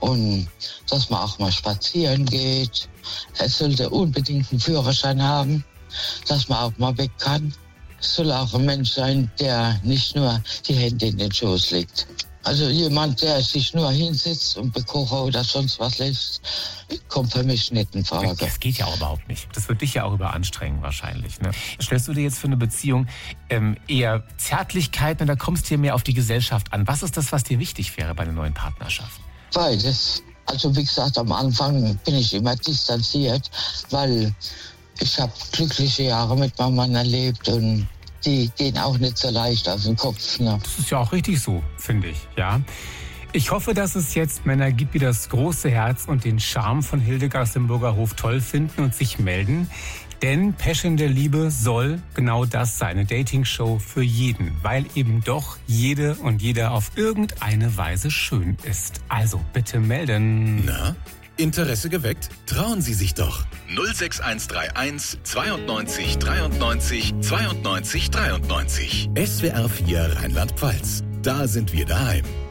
und dass man auch mal spazieren geht. Er sollte unbedingt einen Führerschein haben, dass man auch mal weg kann. Es soll auch ein Mensch sein, der nicht nur die Hände in den Schoß legt. Also jemand, der sich nur hinsetzt und bekocht oder sonst was lässt, kommt für mich nicht in Frage. Das geht ja auch überhaupt nicht. Das wird dich ja auch überanstrengen wahrscheinlich. Ne? Stellst du dir jetzt für eine Beziehung eher Zärtlichkeit oder kommst du dir mehr auf die Gesellschaft an? Was ist das, was dir wichtig wäre bei einer neuen Partnerschaft? Beides. Also wie gesagt, am Anfang bin ich immer distanziert, weil ich habe glückliche Jahre mit meinem Mann erlebt und die gehen auch nicht so leicht auf den Kopf. Ne? Das ist ja auch richtig so, finde ich, ja. Ich hoffe, dass es jetzt Männer gibt, die das große Herz und den Charme von Hildegard aus dem Burgerhof toll finden und sich melden. Denn Passion der Liebe soll genau das sein, eine Dating-Show für jeden, weil eben doch jede und jeder auf irgendeine Weise schön ist. Also bitte melden. Na? Interesse geweckt? Trauen Sie sich doch. 06131 92 93 92 93. SWR 4 Rheinland-Pfalz. Da sind wir daheim.